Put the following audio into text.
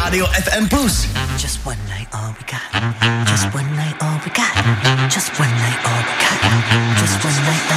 Radio FM Plus. Just one night all we got. Just one night all we got. Just one night all we got. Just one night